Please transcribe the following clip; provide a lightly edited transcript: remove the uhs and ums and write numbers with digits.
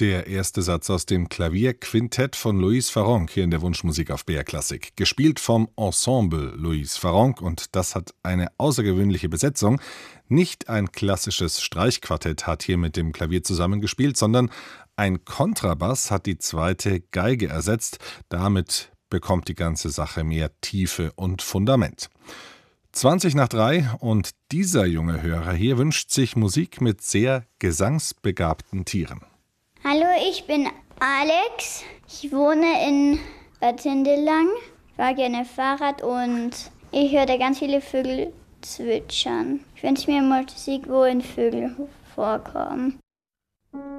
Der erste Satz aus dem Klavierquintett von Louis Farrenc hier in der Wunschmusik auf BR Klassik. Gespielt vom Ensemble Louis Farrenc und das hat eine außergewöhnliche Besetzung. Nicht ein klassisches Streichquartett hat hier mit dem Klavier zusammengespielt, sondern ein Kontrabass hat die zweite Geige ersetzt. Damit bekommt die ganze Sache mehr Tiefe und Fundament. 2:20 und dieser junge Hörer hier wünscht sich Musik mit sehr gesangsbegabten Tieren. Hallo, ich bin Alex. Ich wohne in Bad Hindelang. Ich fahre gerne Fahrrad und ich höre da ganz viele Vögel zwitschern. Ich wünsche mir Musik, wo Vögel vorkommen.